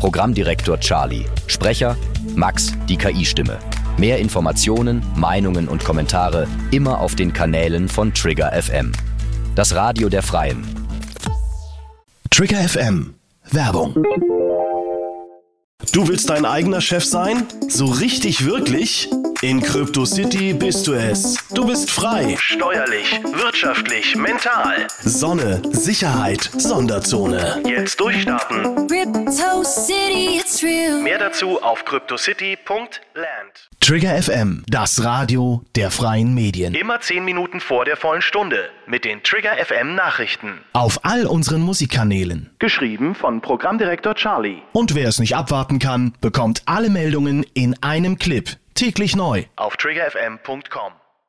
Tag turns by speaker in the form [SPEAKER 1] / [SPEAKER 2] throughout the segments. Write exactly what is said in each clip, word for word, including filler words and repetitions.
[SPEAKER 1] Programmdirektor Charlie. Sprecher Max, die K I-Stimme. Mehr Informationen, Meinungen und Kommentare immer auf den Kanälen von Trigger F M. Das Radio der Freien.
[SPEAKER 2] Trigger F M. Werbung. Du willst dein eigener Chef sein? So richtig wirklich? In Crypto City bist du es. Du bist frei. Steuerlich, wirtschaftlich, mental. Sonne, Sicherheit, Sonderzone. Jetzt durchstarten.
[SPEAKER 3] Crypto City, it's real.
[SPEAKER 2] Mehr dazu auf cryptocity punkt land. Trigger F M, das Radio der freien Medien. Immer zehn Minuten vor der vollen Stunde mit den Trigger F M Nachrichten. Auf all unseren Musikkanälen. Geschrieben von Programmdirektor Charlie. Und wer es nicht abwarten kann, bekommt alle Meldungen in einem Clip. Täglich neu. Auf trigger f m punkt com.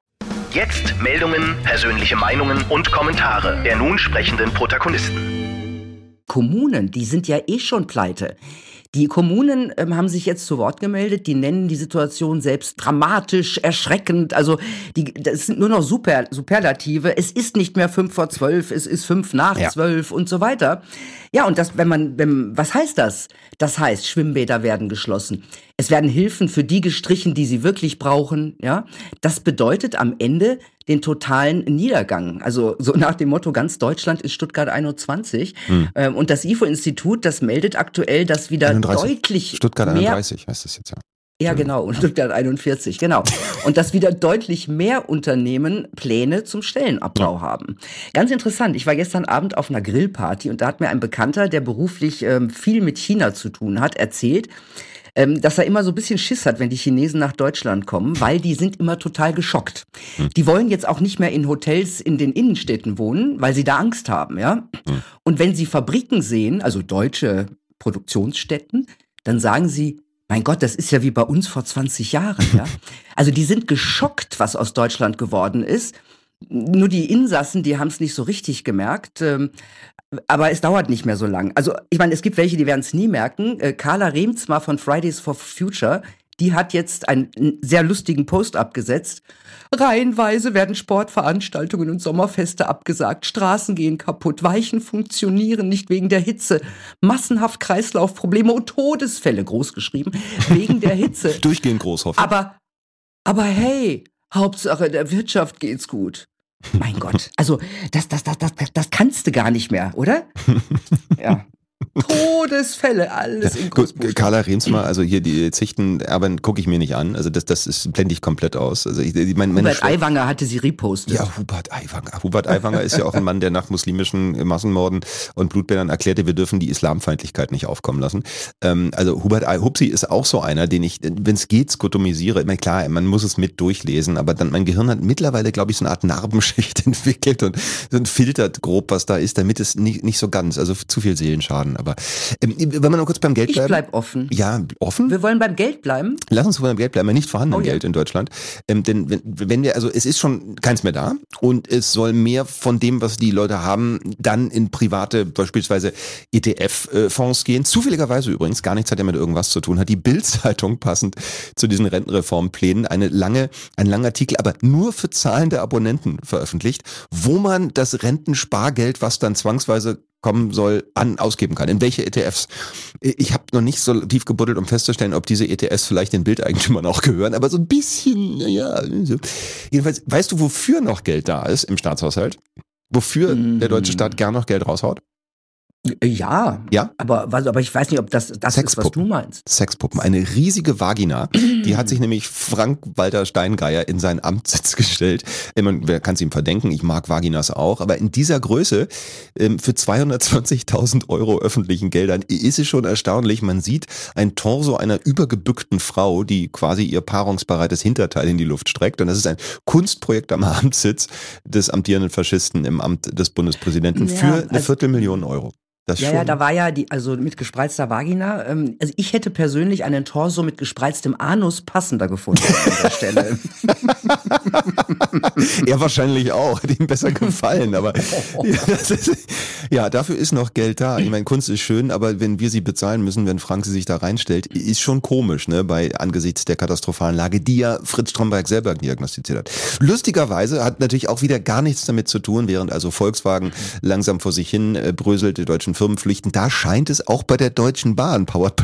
[SPEAKER 2] Jetzt Meldungen, persönliche Meinungen und Kommentare der nun sprechenden Protagonisten.
[SPEAKER 4] Kommunen, die sind ja eh schon pleite. Die Kommunen ähm, haben sich jetzt zu Wort gemeldet, die nennen die Situation selbst dramatisch, erschreckend, also die, das sind nur noch Super, Superlative, es ist nicht mehr fünf vor zwölf, es ist fünf nach ja. zwölf und so weiter. Ja, und das, wenn man, wenn, was heißt das? Das heißt, Schwimmbäder werden geschlossen. Es werden Hilfen für die gestrichen, die sie wirklich brauchen, ja. Das bedeutet am Ende den totalen Niedergang. Also so nach dem Motto, ganz Deutschland ist Stuttgart einundzwanzig. Hm. Ähm, und das I F O-Institut, das meldet aktuell, dass wieder einunddreißig. Deutlich
[SPEAKER 5] Stuttgart
[SPEAKER 4] mehr...
[SPEAKER 5] einunddreißig heißt das jetzt ja.
[SPEAKER 4] Ja, genau, und Stuttgart einundvierzig, genau. Und dass wieder deutlich mehr Unternehmen Pläne zum Stellenabbau ja. haben. Ganz interessant, ich war gestern Abend auf einer Grillparty und da hat mir ein Bekannter, der beruflich ähm, viel mit China zu tun hat, erzählt, ähm, dass er immer so ein bisschen Schiss hat, wenn die Chinesen nach Deutschland kommen, weil die sind immer total geschockt. Hm. Die wollen jetzt auch nicht mehr in Hotels in den Innenstädten wohnen, weil sie da Angst haben, ja. Hm. Und wenn sie Fabriken sehen, also deutsche Produktionsstätten, dann sagen sie, mein Gott, das ist ja wie bei uns vor zwanzig Jahren, ja. Also die sind geschockt, was aus Deutschland geworden ist. Nur die Insassen, die haben es nicht so richtig gemerkt. Ähm, aber es dauert nicht mehr so lang. Also ich meine, es gibt welche, die werden es nie merken. Äh, Carla Remzma von Fridays for Future, die hat jetzt einen sehr lustigen Post abgesetzt. Reihenweise werden Sportveranstaltungen und Sommerfeste abgesagt. Straßen gehen kaputt. Weichen funktionieren nicht wegen der Hitze. Massenhaft Kreislaufprobleme und Todesfälle, großgeschrieben, wegen der Hitze.
[SPEAKER 5] Durchgehend groß, hoffe ich.
[SPEAKER 4] Aber, aber hey, Hauptsache der Wirtschaft geht's gut. Mein Gott, also das, das, das, das, das kannst du gar nicht mehr, oder? Ja. Todesfälle, alles ja, in Großbuchstaben.
[SPEAKER 5] Carla Remzma, also hier die Zichten, aber gucke ich mir nicht an. Also das, das ist, blende ich komplett aus. Also ich, mein, meine
[SPEAKER 4] Hubert Aiwanger hatte sie repostet.
[SPEAKER 5] Ja, Hubert Aiwanger. Hubert Aiwanger ist ja auch ein Mann, der nach muslimischen Massenmorden und Blutbädern erklärte, wir dürfen die Islamfeindlichkeit nicht aufkommen lassen. Ähm, also Hubert Ai, Hupsi ist auch so einer, den ich, wenn es geht, skotomisiere. Ich meine, klar, man muss es mit durchlesen, aber dann mein Gehirn hat mittlerweile, glaube ich, so eine Art Narbenschicht entwickelt und, und filtert grob, was da ist, damit es nicht, nicht so ganz, also zu viel Seelenschaden. Aber ähm, wenn wir noch kurz beim Geld bleiben.
[SPEAKER 4] Ich bleib offen.
[SPEAKER 5] Ja, offen?
[SPEAKER 4] Wir wollen beim Geld bleiben.
[SPEAKER 5] Lass uns beim Geld bleiben, nicht vorhandenen
[SPEAKER 4] oh, ja.
[SPEAKER 5] Geld in Deutschland. Ähm, denn wenn, wenn wir, also es ist schon keins mehr da und es soll mehr von dem, was die Leute haben, dann in private, beispielsweise E T F-Fonds gehen. Zufälligerweise übrigens, gar nichts hat ja mit irgendwas zu tun, hat die Bild-Zeitung passend zu diesen Rentenreformplänen eine lange, einen langen Artikel, aber nur für zahlende Abonnenten veröffentlicht, wo man das Rentenspargeld, was dann zwangsweise kommen soll, an ausgeben kann. In welche E T Fs? Ich habe noch nicht so tief gebuddelt, um festzustellen, ob diese E T Fs vielleicht den Bildeigentümern auch gehören, aber so ein bisschen, ja. So. Jedenfalls, weißt du, wofür noch Geld da ist im Staatshaushalt? Wofür mm. der deutsche Staat gern noch Geld raushaut?
[SPEAKER 4] Ja,
[SPEAKER 5] ja?
[SPEAKER 4] Aber, aber ich weiß nicht, ob das das ist, was du meinst.
[SPEAKER 5] Sexpuppen, eine riesige Vagina. Die hat sich nämlich Frank-Walter Steingeier in seinen Amtssitz gestellt. Man, wer kann es ihm verdenken? Ich mag Vaginas auch. Aber in dieser Größe, für zweihundertzwanzigtausend Euro öffentlichen Geldern, ist es schon erstaunlich. Man sieht ein Torso einer übergebückten Frau, die quasi ihr paarungsbereites Hinterteil in die Luft streckt. Und das ist ein Kunstprojekt am Amtssitz des amtierenden Faschisten im Amt des Bundespräsidenten für ja, also eine Viertelmillion Euro. Das
[SPEAKER 4] ja,
[SPEAKER 5] schon.
[SPEAKER 4] ja, da war ja die, also mit gespreizter Vagina. Ähm, also ich hätte persönlich einen Torso mit gespreiztem Anus passender gefunden an der Stelle.
[SPEAKER 5] Er wahrscheinlich auch, hat ihm besser gefallen, aber ja, das ist, ja, dafür ist noch Geld da. Ich meine, Kunst ist schön, aber wenn wir sie bezahlen müssen, wenn Frank sie sich da reinstellt, ist schon komisch, ne, bei angesichts der katastrophalen Lage, die ja Fritz Stromberg selber diagnostiziert hat. Lustigerweise hat natürlich auch wieder gar nichts damit zu tun, während also Volkswagen langsam vor sich hin äh, bröselt, die deutschen Firmenpflichten, da scheint es auch bei der Deutschen Bahn, powered